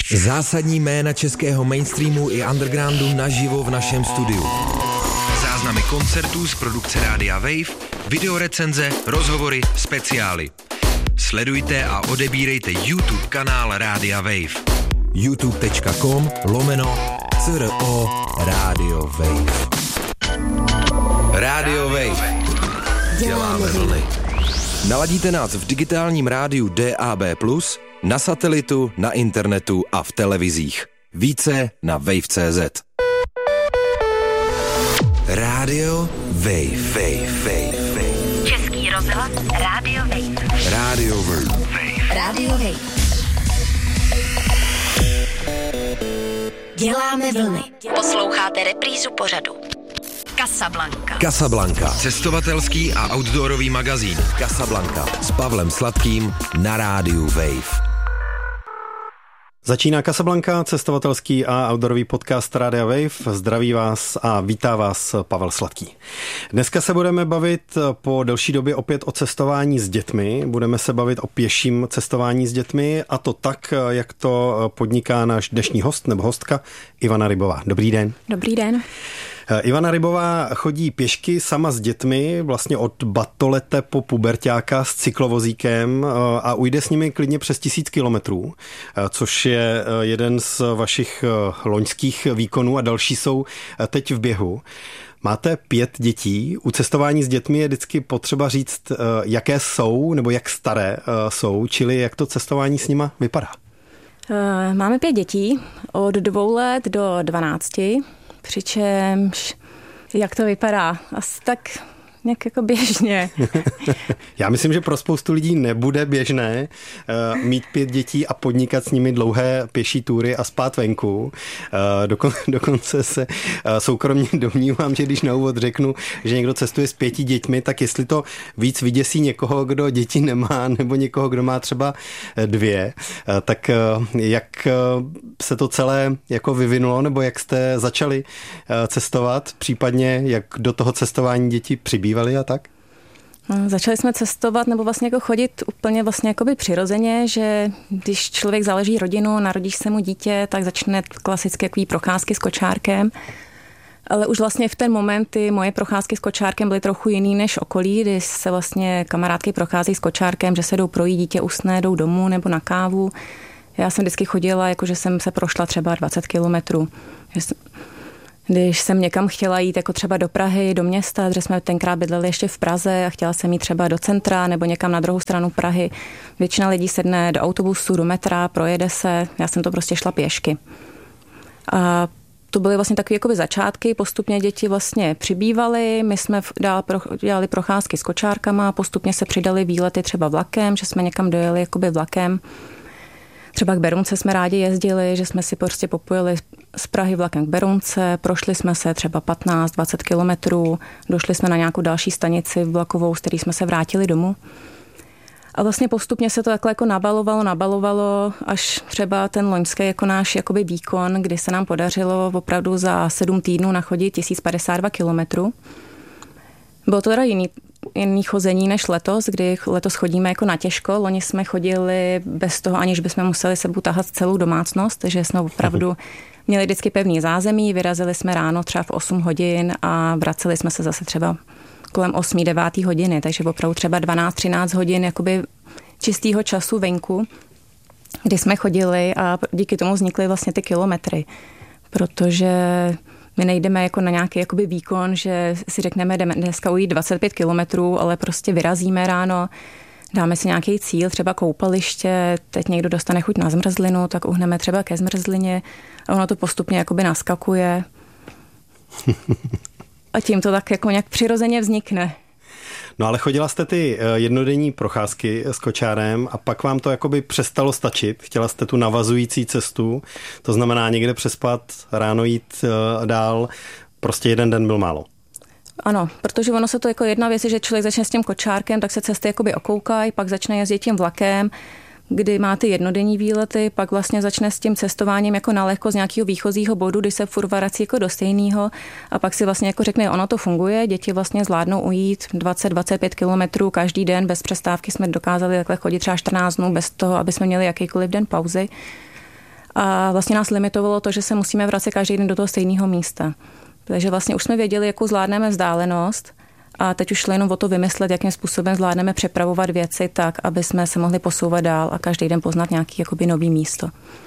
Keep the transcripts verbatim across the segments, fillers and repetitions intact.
Zásadní jména českého mainstreamu i undergroundu naživo v našem studiu. Záznamy koncertů z produkce Rádia Wave, videorecenze, rozhovory, speciály. Sledujte a odebírejte YouTube kanál Rádia Wave. youtube.com lomeno CRO Rádio Wave. Rádio Wave. Děláme vlny. Naladíte nás v digitálním rádiu D A B plus, na satelitu, na internetu a v televizích. Více na wave tečka cé zet. Rádio Wave. Wave, Wave, Wave. Český rozhlas Rádio Wave. Rádio Wave. Rádio Wave. Děláme vlny. Posloucháte reprízu pořadu. Casablanca. Casablanca. Cestovatelský a outdoorový magazín. Casablanca s Pavlem Sladkým na Rádiu Wave. Začíná Casablanca, cestovatelský a outdoorový podcast Rádia Wave. Zdraví vás a vítá vás Pavel Sladký. Dneska se budeme bavit po delší době opět o cestování s dětmi. Budeme se bavit o pěším cestování s dětmi, a to tak, jak to podniká náš dnešní host nebo hostka Ivana Rybová. Dobrý den. Dobrý den. Ivana Rybová chodí pěšky sama s dětmi, vlastně od batolete po puberťáka s cyklovozíkem a ujde s nimi klidně přes tisíc kilometrů, což je jeden z vašich loňských výkonů a další jsou teď v běhu. Máte pět dětí. U cestování s dětmi je vždycky potřeba říct, jaké jsou nebo jak staré jsou, čili jak to cestování s nima vypadá. Máme pět dětí od dvou let do dvanácti. Přičemž, jak to vypadá? Asi tak nějak jako běžně. Já myslím, že pro spoustu lidí nebude běžné uh, mít pět dětí a podnikat s nimi dlouhé pěší túry a spát venku. Uh, dokon, dokonce se uh, soukromně domnívám, že když na úvod řeknu, že někdo cestuje s pěti dětmi, tak jestli to víc vyděsí někoho, kdo děti nemá, nebo někoho, kdo má třeba dvě, uh, tak uh, jak uh, se to celé jako vyvinulo, nebo jak jste začali uh, cestovat, případně jak do toho cestování děti přibývaly a tak? Začali jsme cestovat nebo vlastně jako chodit úplně vlastně jakoby přirozeně, že když člověk založí rodinu, narodíš se mu dítě, tak začne klasicky jaký procházky s kočárkem. Ale už vlastně v ten moment ty moje procházky s kočárkem byly trochu jiný než okolí, kdy se vlastně kamarádky prochází s kočárkem, že se jdou projít, dítě usne, jdou domů nebo na kávu. Já jsem vždycky chodila, jakože jsem se prošla třeba dvacet kilometrů. Když jsem někam chtěla jít, jako třeba do Prahy, do města, protože jsme tenkrát bydleli ještě v Praze a chtěla jsem jít třeba do centra nebo někam na druhou stranu Prahy. Většina lidí sedne do autobusu, do metra, projede se. Já jsem to prostě šla pěšky. A to byly vlastně takové jakoby začátky, postupně děti vlastně přibývaly, my jsme dál dělali procházky s kočárkama, postupně se přidali výlety třeba vlakem, že jsme někam dojeli jakoby vlakem. Třeba k Berounce jsme rádi jezdili, že jsme si prostě popojili z Prahy vlakem k Berounce, prošli jsme se třeba patnáct dvacet kilometrů, došli jsme na nějakou další stanici vlakovou, z který jsme se vrátili domů. A vlastně postupně se to takhle jako nabalovalo, nabalovalo, až třeba ten loňský jako náš jakoby výkon, kdy se nám podařilo opravdu za sedm týdnů nachodit tisíc padesát dva kilometrů. Bylo to teda jiný, jiný chození než letos, kdy letos chodíme jako na těžko. Loni jsme chodili bez toho, aniž bychom museli sebou tahat celou domácnost, takže jsme opravdu měli vždycky pevný zázemí, vyrazili jsme ráno třeba v osm hodin a vraceli jsme se zase třeba kolem osm devět hodiny, takže opravdu třeba dvanáct třináct hodin jakoby čistýho času venku, kdy jsme chodili a díky tomu vznikly vlastně ty kilometry, protože my nejdeme jako na nějaký jakoby výkon, že si řekneme, jdeme dneska ujít dvacet pět kilometrů, ale prostě vyrazíme ráno, dáme si nějaký cíl, třeba koupaliště, teď někdo dostane chuť na zmrzlinu, tak uhneme třeba ke zmrzlině a ono to postupně jakoby naskakuje. A tím to tak jako nějak přirozeně vznikne. No ale chodila jste ty jednodenní procházky s kočárem a pak vám to jakoby přestalo stačit. Chtěla jste tu navazující cestu, to znamená někde přespat, ráno jít dál, prostě jeden den byl málo. Ano, protože ono se to jako jedna věc, že člověk začne s tím kočárkem, tak se cesty jakoby okoukají, pak začne jezdit tím vlakem, kdy má ty jednodenní výlety, pak vlastně začne s tím cestováním jako nalehko z nějakého výchozího bodu, kdy se furt vrací jako do stejného a pak si vlastně jako řekne, ono to funguje, děti vlastně zvládnou ujít dvacet dvacet pět kilometrů každý den, bez přestávky jsme dokázali takhle chodit třeba čtrnáct dnů bez toho, aby jsme měli jakýkoliv den pauzy. A vlastně nás limitovalo to, že se musíme vracet každý den do toho stejného místa. Takže vlastně už jsme věděli, jakou zvládneme vzdálenost a teď už šlo jenom o to vymyslet, jakým způsobem zvládneme přepravovat věci tak, aby jsme se mohli posouvat dál a každý den poznat nějaký jakoby nový místo.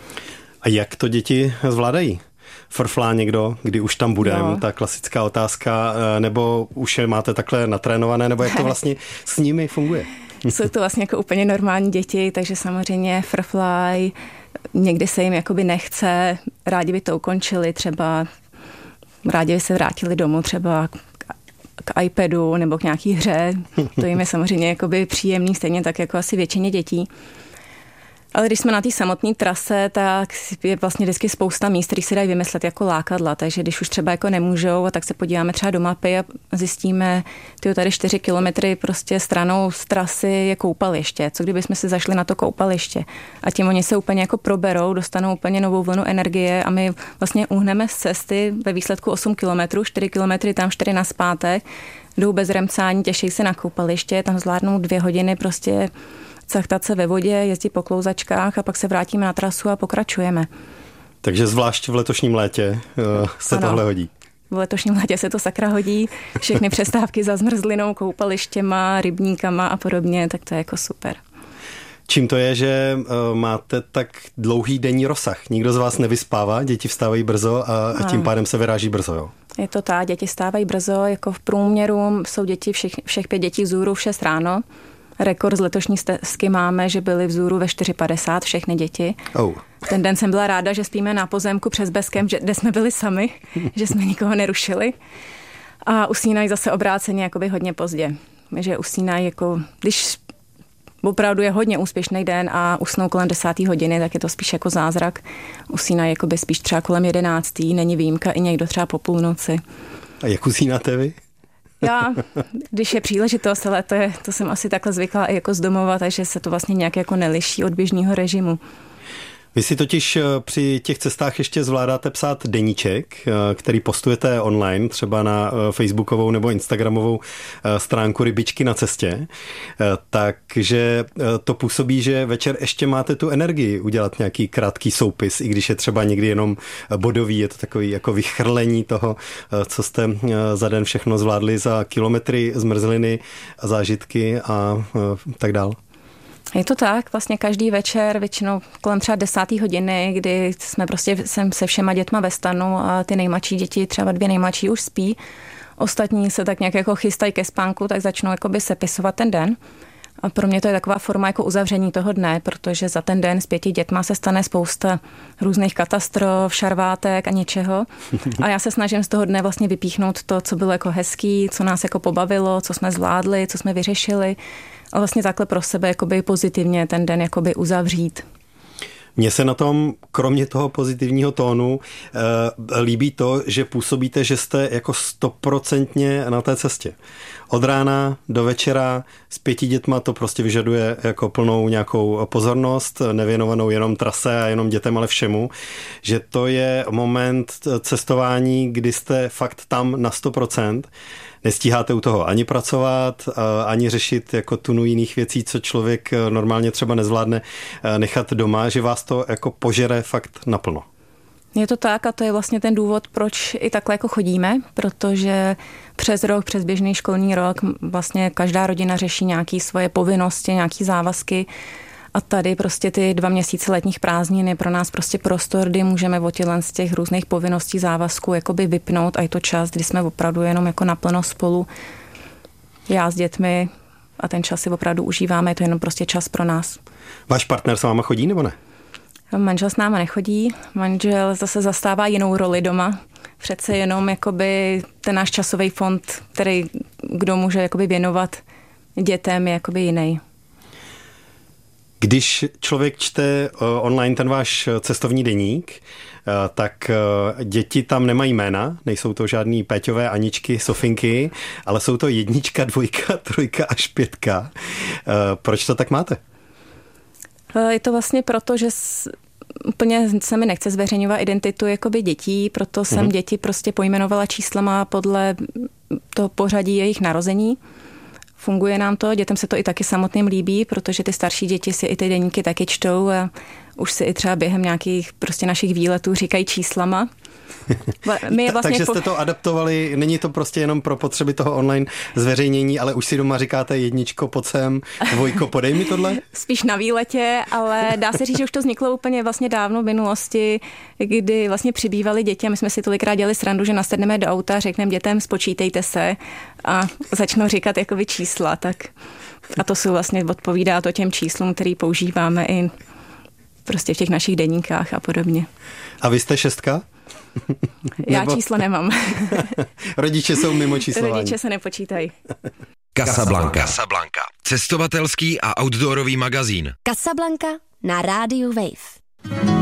A jak to děti zvládají? Frflá někdo, kdy už tam budeme, no. Ta klasická otázka, nebo už je máte takhle natrénované, nebo jak to vlastně s nimi funguje? Jsou to vlastně jako úplně normální děti, takže samozřejmě frflaj, někdy se jim jakoby nechce, rádi by to ukončili, třeba rádi by se vrátili domů třeba k iPadu nebo k nějaký hře, to jim je samozřejmě jakoby příjemný, stejně tak jako asi většině dětí. Ale když jsme na té samotné trase, tak je vlastně vždycky spousta míst, které se dají vymyslet jako lákadla, takže když už třeba jako nemůžou, tak se podíváme třeba do mapy a zjistíme, tyjo, tady čtyři kilometry prostě stranou z trasy je koupaliště. Co kdyby jsme si zašli na to koupaliště? A tím oni se úplně jako proberou, dostanou úplně novou vlnu energie a my vlastně uhneme z cesty ve výsledku osm kilometrů, čtyři kilometry tam, čtyři nazpátek, jdou bez remcání, těší se na koupaliště, tam zvládnou dvě hodiny prostě cachtat se ve vodě, jezdit po klouzačkách a pak se vrátíme na trasu a pokračujeme. Takže zvlášť v letošním létě uh, se ano, tohle hodí. V letošním létě se to sakra hodí. Všechny přestávky za zmrzlinou, koupalištěma, rybníkama a podobně, tak to je jako super. Čím to je, že uh, máte tak dlouhý denní rozsah? Nikdo z vás nevyspává, děti vstávají brzo a, a tím pádem se vyráží brzo, jo? Je to tak, děti vstávají brzo, jako v průměru jsou děti, všech, všech pět dětí vzůru v šest ráno. Rekord z letošní stezky máme, že byly vzůru ve čtyři padesát všechny děti. Oh. Ten den jsem byla ráda, že spíme na pozemku přes Beskem, že, kde jsme byli sami, že jsme nikoho nerušili. A usínají zase obráceně jakoby hodně pozdě. Že usínají jako, když opravdu je hodně úspěšný den a usnou kolem desáté hodiny, tak je to spíš jako zázrak. Usínají jakoby spíš třeba kolem jedenácté, není výjimka i někdo třeba po půlnoci. A jak usínáte vy? Já, když je příležitost, ale to, je, to jsem asi takhle zvyklá i jako z domova, takže se to vlastně nějak jako neliší od běžného režimu. Vy si totiž při těch cestách ještě zvládáte psát deníček, který postujete online, třeba na facebookovou nebo instagramovou stránku Rybičky na cestě, takže to působí, že večer ještě máte tu energii udělat nějaký krátký soupis, i když je třeba někdy jenom bodový, je to takový jako vychrlení toho, co jste za den všechno zvládli za kilometry zmrzliny a zážitky a tak dál. Je to tak, vlastně každý večer, většinou kolem třeba desáté hodiny, kdy jsme prostě jsem se všema dětma ve stanu a ty nejmladší děti, třeba dvě nejmladší už spí, ostatní se tak nějak jako chystají ke spánku, tak začnou jakoby sepisovat ten den. A pro mě to je taková forma jako uzavření toho dne, protože za ten den s pěti dětma se stane spousta různých katastrof, šarvátek a něčeho. A já se snažím z toho dne vlastně vypíchnout to, co bylo jako hezký, co nás jako pobavilo, co jsme zvládli, co jsme vyřešili. A vlastně takhle pro sebe jakoby pozitivně ten den jakoby uzavřít. Mně se na tom, kromě toho pozitivního tónu, e, líbí to, že působíte, že jste jako stoprocentně na té cestě. Od rána do večera s pěti dětma to prostě vyžaduje jako plnou nějakou pozornost, nevěnovanou jenom trase a jenom dětem, ale všemu. Že to je moment cestování, kdy jste fakt tam na sto procent. Nestíháte u toho ani pracovat, ani řešit jako tunu jiných věcí, co člověk normálně třeba nezvládne nechat doma, že vás to jako požere fakt naplno. Je to tak a to je vlastně ten důvod, proč i takhle jako chodíme, protože přes rok, přes běžný školní rok vlastně každá rodina řeší nějaké svoje povinnosti, nějaké závazky a tady prostě ty dva měsíce letních prázdnin je pro nás prostě prostor, kdy můžeme od z těch různých povinností, závazků jakoby vypnout a je to čas, kdy jsme opravdu jenom jako naplno spolu, já s dětmi a ten čas si opravdu užíváme, je to jenom prostě čas pro nás. Váš partner s váma chodí nebo ne? Manžel s náma nechodí, manžel zase zastává jinou roli doma. Přece jenom jakoby ten náš časový fond, který kdo může jakoby věnovat dětem, je jakoby jiný. Když člověk čte online ten váš cestovní deník, tak děti tam nemají jména, nejsou to žádný Péťové, Aničky, Sofinky, ale jsou to jednička, dvojka, trojka až pětka. Proč to tak máte? Je to vlastně proto, že úplně se mi nechce zveřejňovat identitu jakoby dětí, proto jsem mm-hmm. děti prostě pojmenovala číslama podle toho pořadí jejich narození. Funguje nám to, dětem se to i taky samotným líbí, protože ty starší děti si i ty deníky taky čtou a už si i třeba během nějakých prostě našich výletů říkají číslama. My je vlastně Takže po... jste to adaptovali, není to prostě jenom pro potřeby toho online zveřejnění, ale už si doma říkáte jedničko, pojď sem, dvojko, podej mi tohle? Spíš na výletě, ale dá se říct, že už to vzniklo úplně vlastně dávno v minulosti, kdy vlastně přibývaly děti a my jsme si tolikrát dělali srandu, že nasedneme do auta, řekneme dětem spočítejte se a začnou říkat jakoby čísla, tak a to jsou vlastně odpovídá to těm číslům, který používáme i prostě v těch našich deníkách a podobně. A vy jste šestka? Já Nebo... číslo nemám. Rodiče jsou mimo číslování. Rodiče se nepočítají. Casablanca. Casablanca. Cestovatelský a outdoorový magazín. Casablanca na rádiu Wave.